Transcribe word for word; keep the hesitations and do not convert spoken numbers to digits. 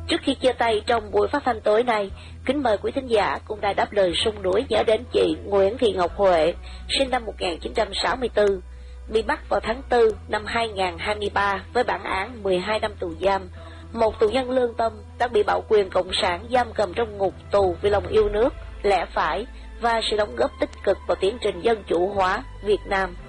Trước khi chia tay trong buổi phát thanh tối nay, kính mời quý thính giả cùng đài đáp lời sung núi nhớ đến chị Nguyễn Thị Ngọc Huệ, sinh năm một nghìn chín trăm sáu mươi tư, bị bắt vào tháng tư năm hai nghìn không trăm hai mươi ba với bản án mười hai năm tù giam. Một tù nhân lương tâm đang bị bạo quyền cộng sản giam cầm trong ngục tù vì lòng yêu nước, lẽ phải và sự đóng góp tích cực vào tiến trình dân chủ hóa Việt Nam.